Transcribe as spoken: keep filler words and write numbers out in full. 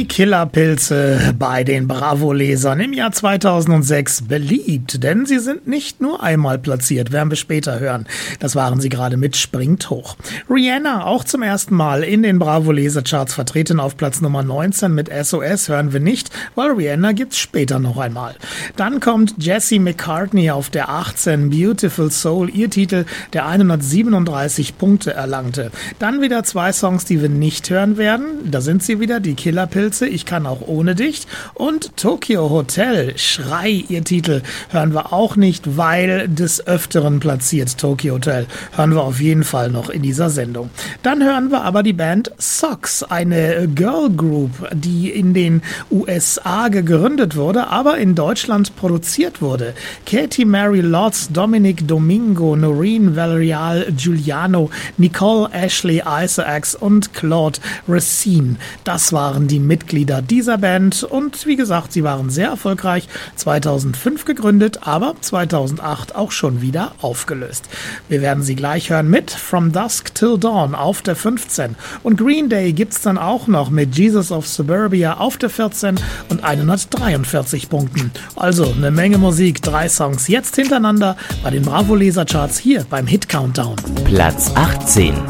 Killerpilze bei den Bravo-Lesern im Jahr zweitausendsechs beliebt, denn sie sind nicht nur einmal platziert, werden wir später hören. Das waren sie gerade mit Springt hoch. Rihanna auch zum ersten Mal in den Bravo-Leser-Charts vertreten auf Platz Nummer neunzehn mit S O S hören wir nicht, weil Rihanna gibt's später noch einmal. Dann kommt Jessie McCartney auf der achtzehn, Beautiful Soul, ihr Titel, der hundertsiebenunddreißig Punkte erlangte. Dann wieder zwei Songs, die wir nicht hören werden. Da sind sie wieder, die Killerpilze, Ich kann auch ohne dich. Und Tokyo Hotel, Schrei, ihr Titel, hören wir auch nicht, weil des Öfteren platziert Tokyo Hotel. Hören wir auf jeden Fall noch in dieser Sendung. Dann hören wir aber die Band Socks, eine Girl Group, die in den U S A gegründet wurde, aber in Deutschland produziert wurde. Katie Mary Lotz, Dominic Domingo, Noreen Valerial, Giuliano, Nicole Ashley Isaacs und Claude Racine. Das waren die Mitglieder dieser Band und wie gesagt, sie waren sehr erfolgreich, zweitausendfünf gegründet, aber zweitausendacht auch schon wieder aufgelöst. Wir werden sie gleich hören mit From Dusk Till Dawn auf der fünfzehn und Green Day gibt's dann auch noch mit Jesus of Suburbia auf der vierzehn und hundertdreiundvierzig Punkten. Also eine Menge Musik, drei Songs jetzt hintereinander bei den Bravo-Leser-Charts hier beim Hit Countdown. Platz achtzehn.